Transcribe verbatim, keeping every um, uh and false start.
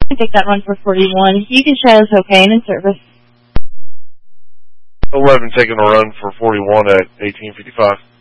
Take that run for forty-one. You can show us okay and in service. eleven taking a run for forty-one at eighteen fifty-five.